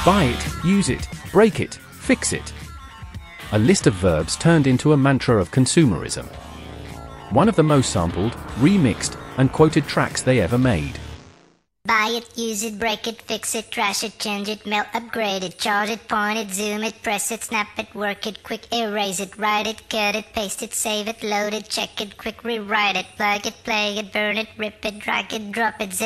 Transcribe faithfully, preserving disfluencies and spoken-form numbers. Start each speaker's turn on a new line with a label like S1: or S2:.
S1: Buy it, use it, break it, fix it. A list of verbs turned into a mantra of consumerism. One of the most sampled, remixed, and quoted tracks they ever made.
S2: Buy it, use it, break it, fix it, trash it, change it, melt, upgrade it, charge it, point it, zoom it, press it, snap it, work it, quick erase it, write it, cut it, paste it, save it, load it, check it, quick rewrite it, plug it, play it, burn it, rip it, drag it, drop it, zip